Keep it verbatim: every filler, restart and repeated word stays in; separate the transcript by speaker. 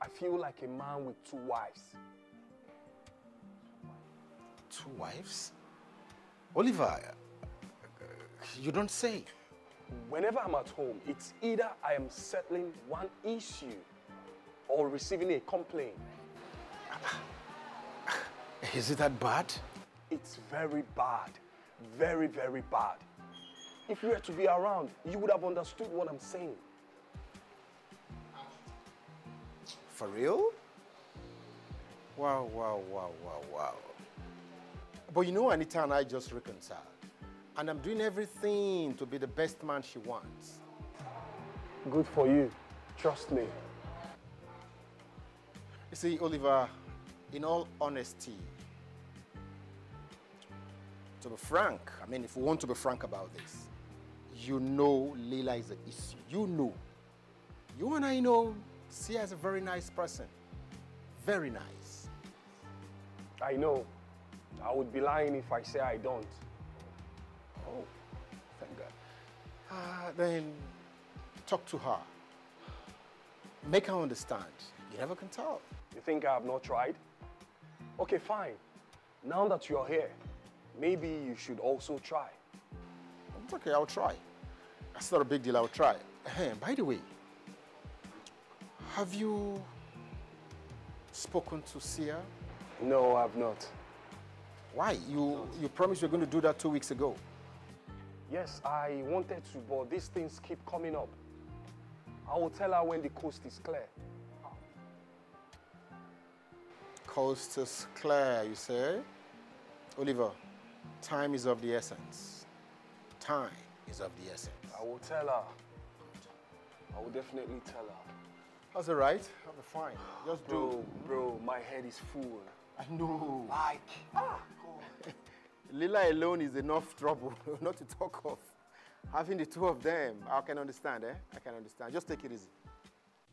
Speaker 1: feel like a man with two wives.
Speaker 2: Two wives? Oliver, you don't say.
Speaker 1: Whenever I'm at home, it's either I am settling one issue or receiving a complaint.
Speaker 2: Is it that bad?
Speaker 1: It's very bad. Very, very bad. If you were to be around, you would have understood what I'm saying.
Speaker 2: For real? Wow, wow, wow, wow, wow. But you know, Anita and I just reconciled. And I'm doing everything to be the best man she wants.
Speaker 1: Good for you. Trust me.
Speaker 2: You see, Oliver, in all honesty, to be frank, I mean, if we want to be frank about this, you know Leila is an issue. You know. You and I know Sia is a very nice person. Very nice.
Speaker 1: I know. I would be lying if I say I don't.
Speaker 2: Oh, thank God. Uh, then talk to her. Make her understand. You never can tell.
Speaker 1: You think I have not tried? Okay, fine. Now that you're here, maybe you should also try.
Speaker 2: It's okay, I'll try. That's not a big deal, I'll try. Hey, by the way, have you spoken to Sia?
Speaker 1: No, I've not.
Speaker 2: Why? You, you promised you were going to do that two weeks ago.
Speaker 1: Yes, I wanted to, but these things keep coming up. I will tell her when the coast is clear.
Speaker 2: Coast is clear, you say? Oliver, time is of the essence. Time is of the essence.
Speaker 1: I will tell her. I will definitely tell her.
Speaker 2: That's all right. I'll be fine. Just
Speaker 1: Bro,
Speaker 2: do.
Speaker 1: bro, my head is full.
Speaker 2: I know.
Speaker 1: Like, ah.
Speaker 2: Lila alone is enough trouble, not to talk of having the two of them. I can understand, eh? I can understand. Just take it easy.